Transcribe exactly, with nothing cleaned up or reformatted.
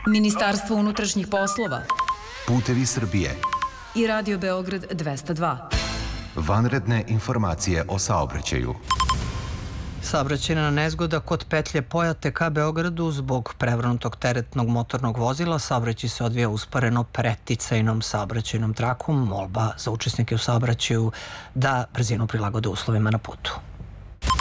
Ministarstvo unutrašnjih poslova, Putevi Srbije i Radio Beograd dvesta dva. Vanredne informacije o saobraćaju. Saobraćajna nezgoda kod petlje Pojate ka Beogradu zbog prevrnutog teretnog motornog vozila. Saobraćaj se odvija usporeno preticajnom saobraćajnom trakom. Molba za učesnike u saobraćaju da brzinu prilagode uslovima na putu.